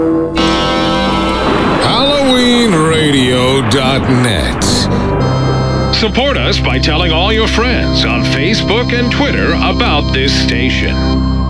HalloweenRadio.net. Support us by telling all your friends on Facebook and Twitter about this station.